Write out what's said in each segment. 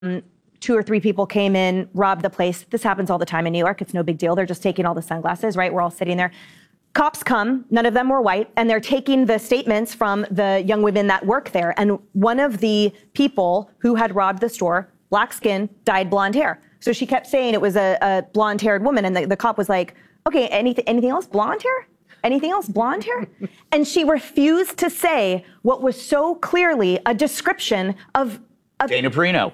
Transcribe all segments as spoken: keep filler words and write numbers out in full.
Um, two or three people came in, robbed the place. This happens all the time in New York. It's no big deal. They're just taking all the sunglasses, right? We're all sitting there. Cops come, none of them were white, and they're taking the statements from the young women that work there. And one of the people who had robbed the store, black skin, dyed blonde hair. So she kept saying it was a, a blonde-haired woman, and the, the cop was like, okay, anything, anything else? Blonde hair? Anything else? Blonde hair? And she refused to say what was so clearly a description of Dana Perino.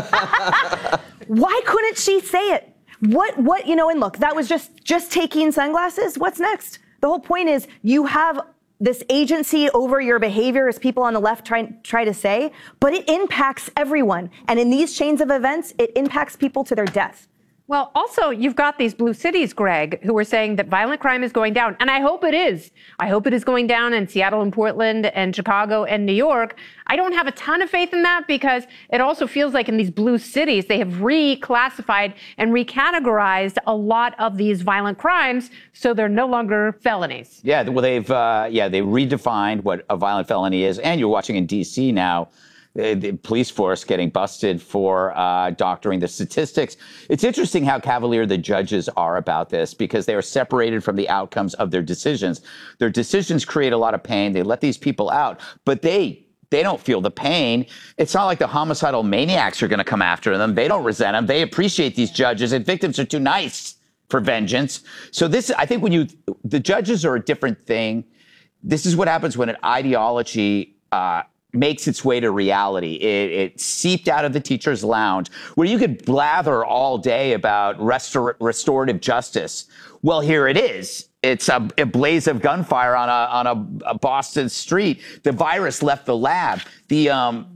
Why couldn't she say it? What, what, you know, and look, that was just, just taking sunglasses. What's next? The whole point is you have this agency over your behavior, as people on the left try, try to say, but it impacts everyone. And in these chains of events, it impacts people to their death. Well, also, you've got these blue cities, Greg, who are saying that violent crime is going down. And I hope it is. I hope it is going down in Seattle and Portland and Chicago and New York. I don't have a ton of faith in that because it also feels like in these blue cities, they have reclassified and recategorized a lot of these violent crimes, so they're no longer felonies. Yeah, well, they've, uh, yeah, they redefined what a violent felony is. And you're watching in D C now, The, the police force getting busted for uh, doctoring the statistics. It's interesting how cavalier the judges are about this because they are separated from the outcomes of their decisions. Their decisions create a lot of pain. They let these people out, but they they don't feel the pain. It's not like the homicidal maniacs are going to come after them. They don't resent them. They appreciate these judges, and victims are too nice for vengeance. So this, I think, when you the judges are a different thing. This is what happens when an ideology Uh, makes its way to reality. It, it seeped out of the teacher's lounge where you could blather all day about restor- restorative justice. Well, here it is. It's a, a blaze of gunfire on a on a, a Boston street. The virus left the lab. The um,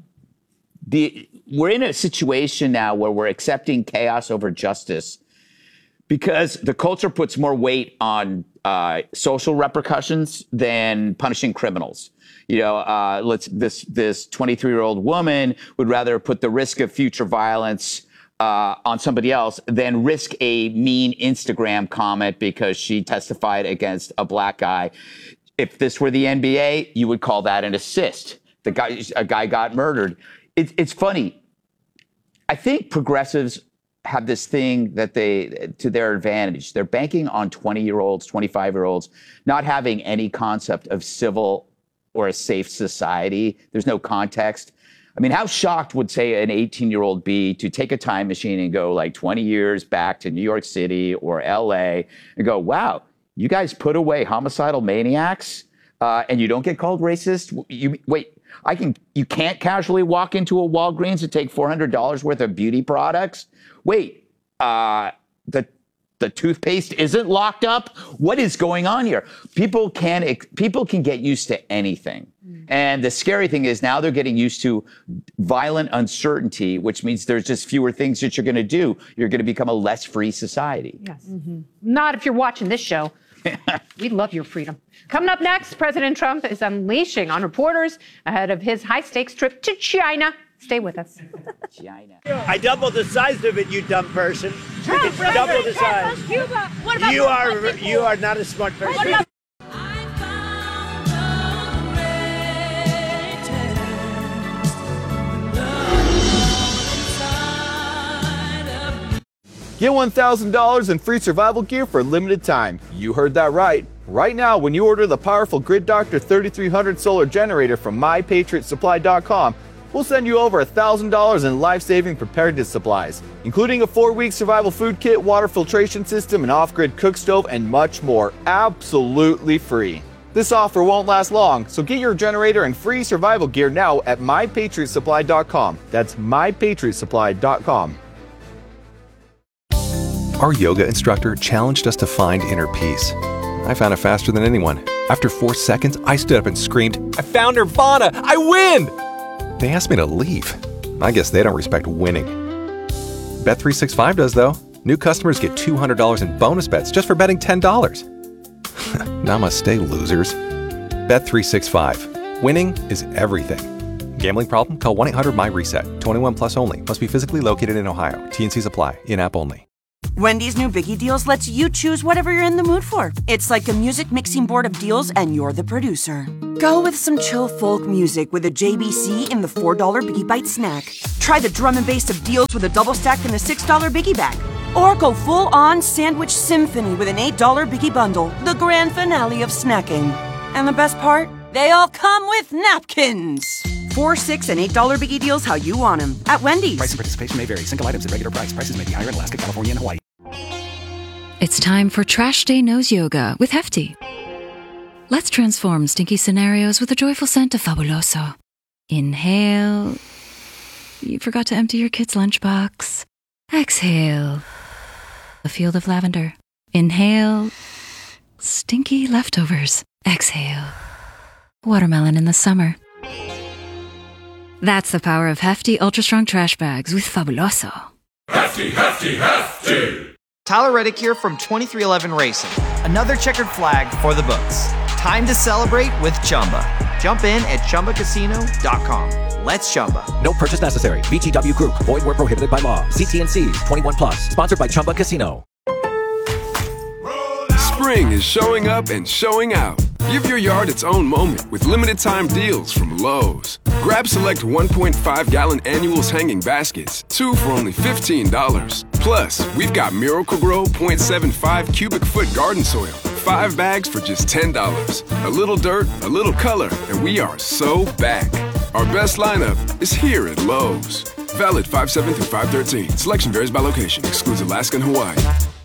the we're in a situation now where we're accepting chaos over justice because the culture puts more weight on uh, social repercussions than punishing criminals. You know, uh, let's this this twenty-three-year-old woman would rather put the risk of future violence uh, on somebody else than risk a mean Instagram comment because she testified against a black guy. If this were the N B A, you would call that an assist. The guy, a guy got murdered. It, it's funny. I think progressives have this thing that they, to their advantage. They're banking on twenty-year-olds, twenty-five-year-olds not having any concept of civil or a safe society. There's no context. I mean, how shocked would, say, an eighteen-year-old be to take a time machine and go like twenty years back to New York City or L A and go, wow, you guys put away homicidal maniacs uh, and you don't get called racist? You wait, I can. You can't casually walk into a Walgreens and take four hundred dollars worth of beauty products? Wait, uh, the The toothpaste isn't locked up? What is going on here? People can people can get used to anything. Mm. And the scary thing is now they're getting used to violent uncertainty, which means there's just fewer things that you're going to do. You're going to become a less free society. Yes. Mm-hmm. Not if you're watching this show. We love your freedom. Coming up next, President Trump is unleashing on reporters ahead of his high-stakes trip to China. Stay with us. China. I doubled the size of it, you dumb person. Trump, It's double the size. Cuba. What about You are you are not a smart person. What about Get one thousand dollars in free survival gear for a limited time. You heard that right. Right now, when you order the powerful Grid Doctor thirty-three hundred solar generator from my patriot supply dot com, we'll send you over one thousand dollars in life-saving preparedness supplies, including a four-week survival food kit, water filtration system, an off-grid cook stove, and much more, absolutely free. This offer won't last long, so get your generator and free survival gear now at my patriot supply dot com. That's my patriot supply dot com. Our yoga instructor challenged us to find inner peace. I found it faster than anyone. After four seconds, I stood up and screamed, "I found Nirvana! I win!" They asked me to leave. I guess they don't respect winning. Bet three sixty-five does, though. New customers get two hundred dollars in bonus bets just for betting ten dollars. Namaste, losers. Bet three sixty-five. Winning is everything. Gambling problem? Call one eight hundred my reset. twenty-one plus only. Must be physically located in Ohio. T and Cs apply. In-app only. Wendy's new Biggie Deals lets you choose whatever you're in the mood for. It's like a music mixing board of deals, and you're the producer. Go with some chill folk music with a J B C in the four dollar Biggie Bite snack. Try the drum and bass of deals with a double stack in the six dollar Biggie Bag. Or go full-on sandwich symphony with an eight dollar Biggie Bundle, the grand finale of snacking. And the best part? They all come with napkins. Four, six, and eight dollar Biggie Deals how you want them at Wendy's. Price and participation may vary. Single items at regular price. Prices may be higher in Alaska, California, and Hawaii. It's time for Trash Day Nose Yoga with Hefty. Let's transform stinky scenarios with a joyful scent of Fabuloso. Inhale. You forgot to empty your kid's lunchbox. Exhale. A field of lavender. Inhale. Stinky leftovers. Exhale. Watermelon in the summer. That's the power of Hefty Ultra Strong Trash Bags with Fabuloso. Hefty, Hefty, Hefty! Tyler Reddick here from twenty-three eleven Racing. Another checkered flag for the books. Time to celebrate with Chumba. Jump in at Chumba Casino dot com. Let's Chumba. No purchase necessary. V G W Group. Void where prohibited by law. See T and C's. twenty-one plus. Sponsored by Chumba Casino. Spring is showing up and showing out. Give your yard its own moment with limited time deals from Lowe's. Grab select one point five gallon annuals hanging baskets, two for only fifteen dollars. Plus, we've got Miracle-Gro point seven five cubic foot garden soil, five bags for just ten dollars. A little dirt, a little color, and we are so back. Our best lineup is here at Lowe's. Valid five seven through five thirteen. Selection varies by location. Excludes Alaska and Hawaii.